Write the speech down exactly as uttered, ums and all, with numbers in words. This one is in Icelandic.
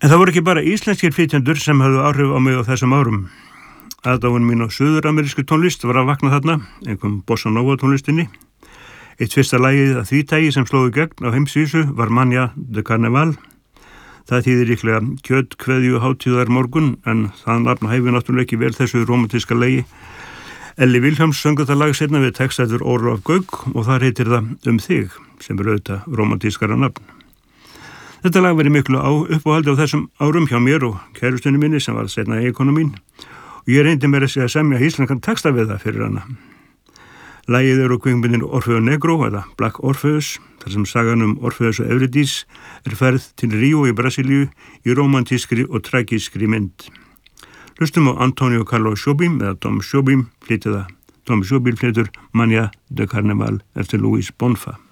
En það voru ekki bara íslenskir flytjendur sem höfðu áhrif á mig á þessum árum. Aðdáun mín á suður-amerísku tónlist var að vakna þarna, einhverjum bossa nova tónlistinni. Eitt fyrsta lagið að því tagi sem slóðu gegn á heimsvísu var Mañana de Carnaval. Það þýðir líklega kjöt, kveðju, hátíðar morgun, en það nafn hæfir náttúrulega ekki vel þessu romantíska lagi. Elli Vilhjálms söngu það lag seinna við text eftir Ólaf Gauk og þar heitir það Um þig, sem er auðvitað romantískara nafn. Þetta lag verið miklu á uppáhaldi á þessum árum hjá mér og kærustunni minni sem var seinna eiginkona mín og ég reyndi mér að segja að semja íslenskan texta við það fyrir hana. Lagið er úr kvikmyndinni Orfeo Negro eða Black Orpheus, þar sem sagan um Orpheus og Eurídice er ferð til Ríó í Brasilíu í romantískri og tragískri mynd. Hlustum á Antonio Carlos Jobim eða Tom Jobim flytja það. Tom Jobim flytur Mañana de Carnaval eftir Luis Bonfa.